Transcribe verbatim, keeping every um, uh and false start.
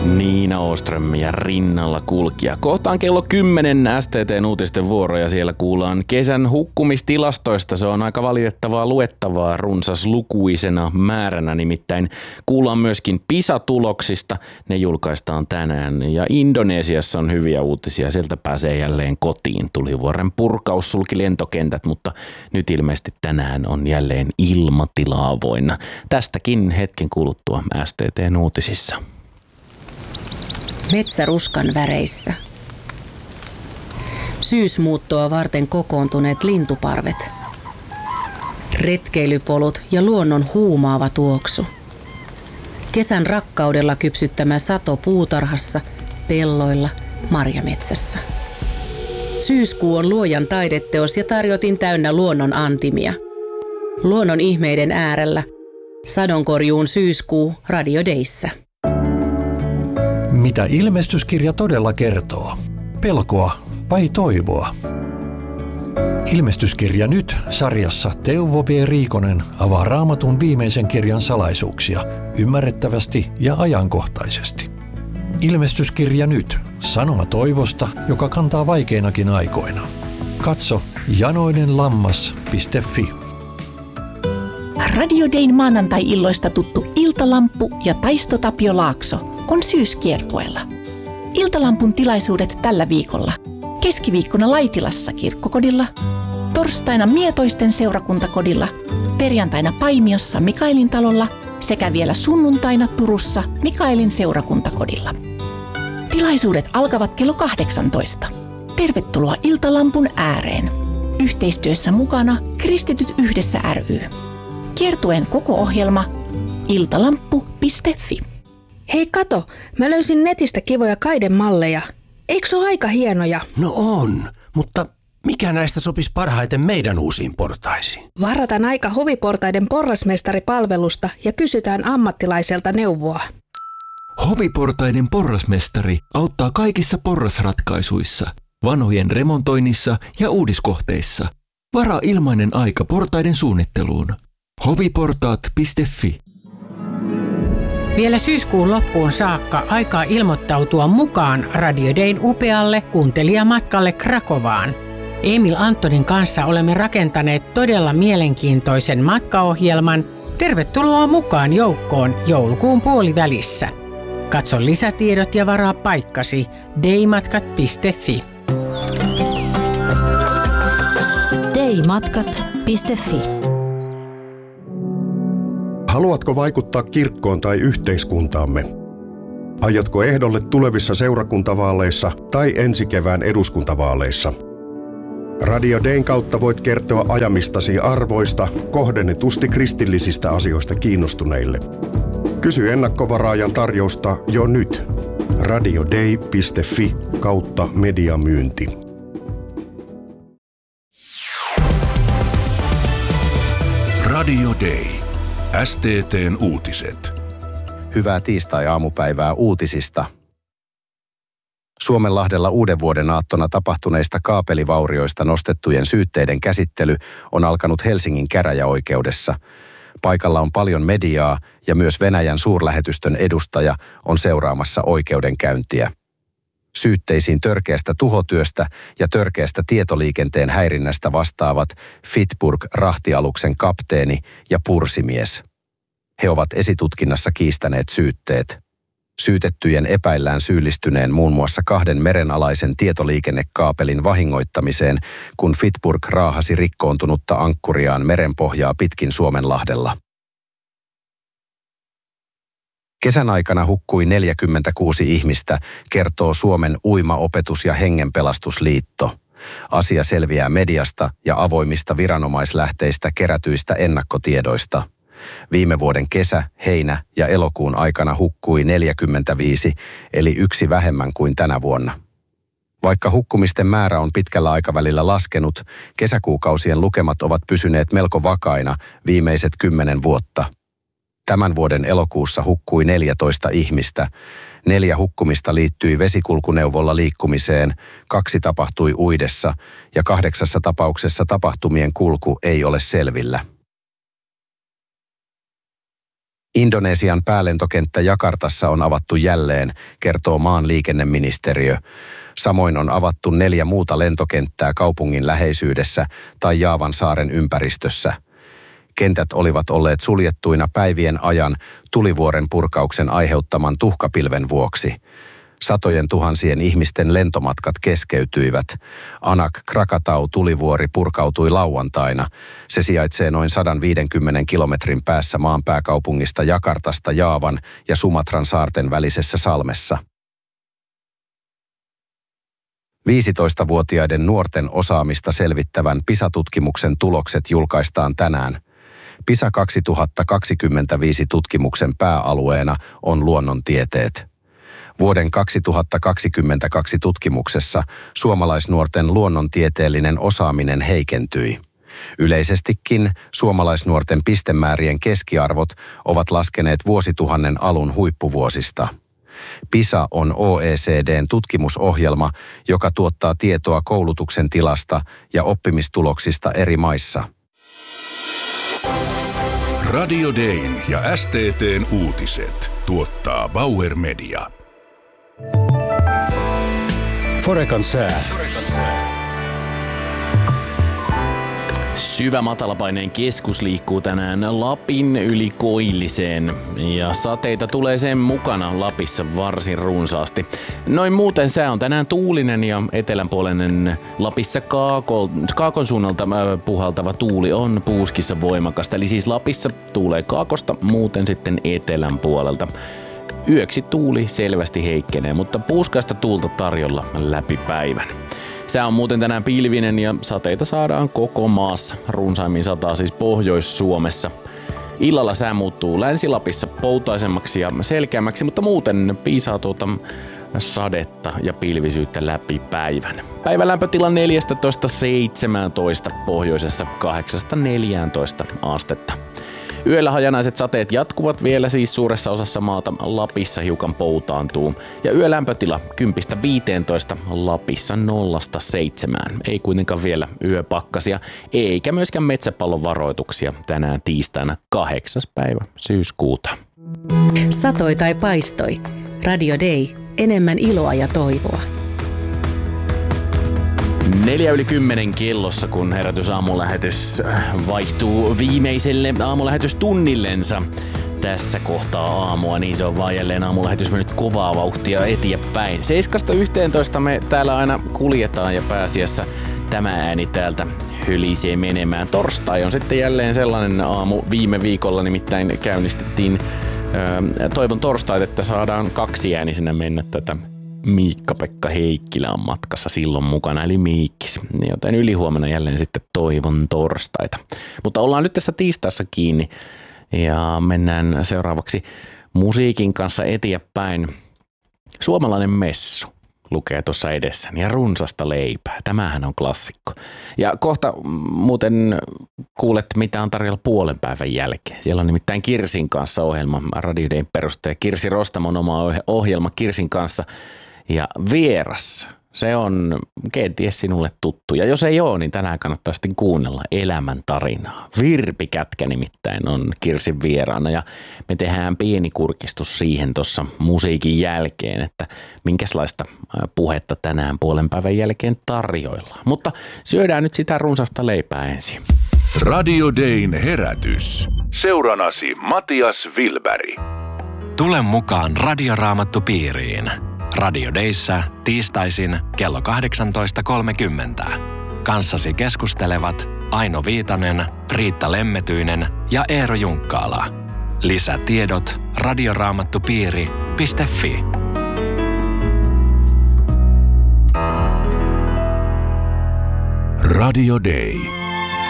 Niina Åström ja rinnalla kulkija. Kohtaan kello kymmenen S T T:n uutisten vuoro ja siellä kuullaan kesän hukkumistilastoista. Se on aika valitettavaa luettavaa runsas lukuisena määränä, nimittäin kuullaan myöskin PISA-tuloksista. Ne julkaistaan tänään ja Indonesiassa on hyviä uutisia. Sieltä pääsee jälleen kotiin. Tulivuoren purkaus sulki lentokentät, mutta nyt ilmeisesti tänään on jälleen ilmatila avoinna. Tästäkin hetken kuluttua S T T:n uutisissa. Metsäruskan väreissä. Syysmuuttoa varten kokoontuneet lintuparvet. Retkeilypolut ja luonnon huumaava tuoksu. Kesän rakkaudella kypsyttämä sato puutarhassa, pelloilla, marjametsässä. Syyskuu on luojan taideteos ja tarjotin täynnä luonnon antimia. Luonnon ihmeiden äärellä. Sadonkorjuun syyskuu Radio Dayssä. Mitä ilmestyskirja todella kertoo? Pelkoa vai toivoa? Ilmestyskirja nyt -sarjassa Teuvo B. Riikonen avaa Raamatun viimeisen kirjan salaisuuksia ymmärrettävästi ja ajankohtaisesti. Ilmestyskirja nyt -sanoma toivosta, joka kantaa vaikeinakin aikoina. Katso janoinenlammas piste fi. Radio Dayn maanantai-illoista tuttu Iltalamppu ja Taisto Tapio Laakso on syyskiertueella. Iltalampun tilaisuudet tällä viikolla. Keskiviikkona Laitilassa kirkkokodilla, torstaina Mietoisten seurakuntakodilla, perjantaina Paimiossa Mikaelin talolla sekä vielä sunnuntaina Turussa Mikaelin seurakuntakodilla. Tilaisuudet alkavat kello kahdeksantoista. Tervetuloa Iltalampun ääreen. Yhteistyössä mukana Kristityt yhdessä ry. Kiertueen koko ohjelma iltalamppu piste fi. Hei kato, mä löysin netistä kivoja kaidemalleja. Eikö se ole aika hienoja? No on, mutta mikä näistä sopisi parhaiten meidän uusiin portaisiin? Varataan aika Hoviportaiden porrasmestaripalvelusta ja kysytään ammattilaiselta neuvoa. Hoviportaiden porrasmestari auttaa kaikissa porrasratkaisuissa, vanhojen remontoinnissa ja uudiskohteissa. Varaa ilmainen aika portaiden suunnitteluun. hoviportaat piste fi. Vielä syyskuun loppuun saakka aikaa ilmoittautua mukaan Radio Dayn upealle kuuntelijamatkalle Krakovaan. Emil Antonin kanssa olemme rakentaneet todella mielenkiintoisen matkaohjelman. Tervetuloa mukaan joukkoon joulukuun puolivälissä. Katso lisätiedot ja varaa paikkasi daymatkat piste fi. daymatkat piste fi. Haluatko vaikuttaa kirkkoon tai yhteiskuntaamme? Aiotko ehdolle tulevissa seurakuntavaaleissa tai ensi kevään eduskuntavaaleissa? Radio Dayn kautta voit kertoa ajamistasi arvoista kohdennetusti kristillisistä asioista kiinnostuneille. Kysy ennakkovaraajan tarjousta jo nyt. radioday piste fi kautta mediamyynti. Radio Day. S T T:n uutiset. Hyvää tiistai-aamupäivää uutisista. Suomenlahdella uuden vuoden aattona tapahtuneista kaapelivaurioista nostettujen syytteiden käsittely on alkanut Helsingin käräjäoikeudessa. Paikalla on paljon mediaa ja myös Venäjän suurlähetystön edustaja on seuraamassa oikeudenkäyntiä. Syytteisiin törkeästä tuhotyöstä ja törkeästä tietoliikenteen häirinnästä vastaavat Fitburg-rahtialuksen kapteeni ja pursimies. He ovat esitutkinnassa kiistäneet syytteet. Syytettyjen epäillään syyllistyneen muun muassa kahden merenalaisen tietoliikennekaapelin vahingoittamiseen, kun Fitburg raahasi rikkoontunutta ankkuriaan merenpohjaa pitkin Suomenlahdella. Kesän aikana hukkui neljäkymmentäkuusi ihmistä, kertoo Suomen Uima-opetus- ja hengenpelastusliitto. Asia selviää mediasta ja avoimista viranomaislähteistä kerätyistä ennakkotiedoista. Viime vuoden kesä, heinä ja elokuun aikana hukkui neljäkymmentäviisi, eli yksi vähemmän kuin tänä vuonna. Vaikka hukkumisten määrä on pitkällä aikavälillä laskenut, kesäkuukausien lukemat ovat pysyneet melko vakaina viimeiset kymmenen vuotta. Tämän vuoden elokuussa hukkui neljätoista ihmistä. Neljä hukkumista liittyi vesikulkuneuvolla liikkumiseen, kaksi tapahtui uidessa ja kahdeksassa tapauksessa tapahtumien kulku ei ole selvillä. Indonesian päälentokenttä Jakartassa on avattu jälleen, kertoo maan liikenneministeriö. Samoin on avattu neljä muuta lentokenttää kaupungin läheisyydessä tai Jaavan saaren ympäristössä. Kentät olivat olleet suljettuina päivien ajan tulivuoren purkauksen aiheuttaman tuhkapilven vuoksi. Satojen tuhansien ihmisten lentomatkat keskeytyivät. Anak Krakatau tulivuori purkautui lauantaina. Se sijaitsee noin sata viisikymmentä kilometrin päässä maan pääkaupungista Jakartasta Jaavan ja Sumatran saarten välisessä salmessa. viisitoistavuotiaiden nuorten osaamista selvittävän PISA-tutkimuksen tulokset julkaistaan tänään. PISA kaksituhattakaksikymmentäviisi tutkimuksen pääalueena on luonnontieteet. Vuoden kaksituhattakaksikymmentäkaksi tutkimuksessa suomalaisnuorten luonnontieteellinen osaaminen heikentyi. Yleisestikin suomalaisnuorten pistemäärien keskiarvot ovat laskeneet vuosituhannen alun huippuvuosista. PISA on O E C D:n tutkimusohjelma, joka tuottaa tietoa koulutuksen tilasta ja oppimistuloksista eri maissa. Radio Dayn ja S T T:n uutiset tuottaa Bauer Media. Forekan sää. Syvä matalapaineen keskus liikkuu tänään Lapin yli Koilliseen ja sateita tulee sen mukana Lapissa varsin runsaasti. Noin muuten sää on tänään tuulinen ja etelänpuolinen Lapissa kaakon, kaakon suunnalta puhaltava tuuli on puuskissa voimakasta. Eli siis Lapissa tuulee kaakosta, muuten sitten etelän puolelta. Yöksi tuuli selvästi heikkenee, mutta puuskaista tuulta tarjolla läpi päivän. Sää on muuten tänään pilvinen ja sateita saadaan koko maassa. Runsaimmin sataa siis Pohjois-Suomessa. Illalla sää muuttuu Länsi-Lapissa poutaisemmaksi ja selkeämmäksi, mutta muuten piisaa tuota sadetta ja pilvisyyttä läpi päivän. Päivän lämpötila neljätoista seitsemäntoista, pohjoisessa kahdeksan neljätoista astetta. Yöllä hajanaiset sateet jatkuvat vielä siis suuressa osassa maata. Lapissa hiukan poutaantuu. Ja yölämpötila kymmenen viisitoista, Lapissa nollasta seitsemään. Ei kuitenkaan vielä yöpakkasia, eikä myöskään metsäpallon varoituksia tänään tiistaina kahdeksas päivä syyskuuta. Satoi tai paistoi. Radio Day. Enemmän iloa ja toivoa. Neljä yli kymmenen kellossa, kun herätysaamulähetys vaihtuu viimeiselle aamulähetystunnillensa. Tässä kohtaa aamua, niin se on vaan jälleen aamulähetys mennyt kovaa vauhtia eteenpäin. Seiskasta yhteentoista me täällä aina kuljetaan ja pääasiassa tämä ääni täältä hylisee menemään. Torstai on sitten jälleen sellainen aamu. Viime viikolla nimittäin käynnistettiin ää, toivon torstait, että saadaan kaksi äänisenä mennä tätä. Miikka-Pekka Heikkilä on matkassa silloin mukana, eli Miikkis. Joten ylihuomenna jälleen sitten toivon torstaita. Mutta ollaan nyt tässä tiistaissa kiinni ja mennään seuraavaksi musiikin kanssa eteenpäin. Suomalainen messu lukee tuossa edessäni ja runsasta leipää. Tämähän on klassikko. Ja kohta muuten kuulet, mitä on tarjolla puolen päivän jälkeen. Siellä on nimittäin Kirsin kanssa ohjelma, Radio Dayn perustaja Kirsi Rostamon oma ohjelma Kirsin kanssa. Ja vieras, se on kenties sinulle tuttu. Ja jos ei ole, niin tänään kannattaa sitten kuunnella elämän tarinaa. Virpi Kätkä nimittäin on Kirsin vieraana ja me tehdään pieni kurkistus siihen tuossa musiikin jälkeen, että minkälaista puhetta tänään puolen päivän jälkeen tarjoillaan. Mutta syödään nyt sitä runsasta leipää ensin. Radio Dayn herätys. Seuranasi Matias Wilberg. Tule mukaan Radioraamattupiiriin. Radio Dayssä tiistaisin kello kahdeksantoista kolmekymmentä. Kanssasi keskustelevat Aino Viitanen, Riitta Lemmetyinen ja Eero Junkkaala. Lisätiedot radioraamattupiiri piste fi. Radio Day.